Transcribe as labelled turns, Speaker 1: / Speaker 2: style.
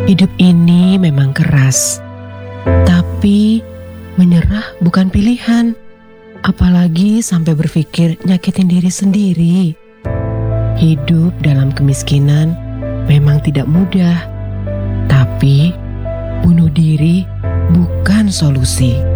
Speaker 1: Hidup ini memang keras, tapi menyerah bukan pilihan. Apalagi sampai berpikir nyakitin diri sendiri. Hidup dalam kemiskinan memang tidak mudah, tapi bunuh diri bukan solusi.